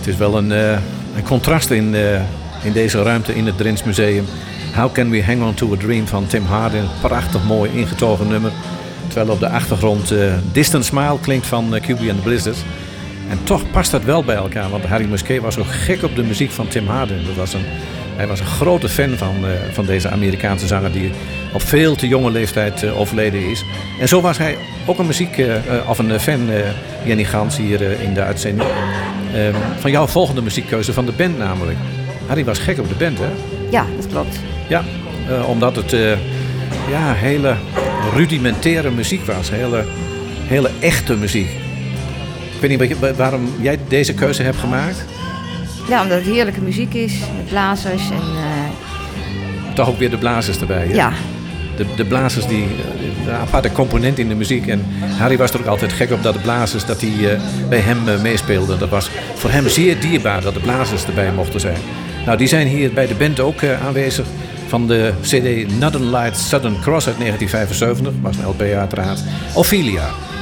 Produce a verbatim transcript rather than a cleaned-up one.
Het is wel een, uh, een contrast in, uh, in deze ruimte in het Drents Museum. How Can We Hang On To A Dream van Tim Hardin. Prachtig mooi ingetogen nummer. Terwijl op de achtergrond uh, Distant Smile klinkt van uh, Q B and the Blizzards. En toch past dat wel bij elkaar. Want Harry Musquet was ook gek op de muziek van Tim Hardin. Dat was een, hij was een grote fan van, uh, van deze Amerikaanse zanger die op veel te jonge leeftijd uh, overleden is. En zo was hij ook een muziek, uh, of een fan, uh, Jenny Gans, hier uh, in de uitzending. Uh, van jouw volgende muziekkeuze van de band namelijk. Harry was gek op de band, hè? Ja, dat klopt. Ja, uh, omdat het uh, ja, hele rudimentaire muziek was. Hele, hele echte muziek. Ik weet niet waarom jij deze keuze hebt gemaakt. Ja, omdat het heerlijke muziek is. Met blazers en... Uh... Toch ook weer de blazers erbij, hè? Ja. De, de blazers, die, een aparte component in de muziek. En Harry was er ook altijd gek op dat de blazers dat die, uh, bij hem uh, meespeelden. Dat was voor hem zeer dierbaar dat de blazers erbij mochten zijn. Nou, die zijn hier bij de band ook uh, aanwezig. Van de C D Northern Lights Southern Cross uit negentien vijfenzeventig. Was een L P uiteraard. Ophelia.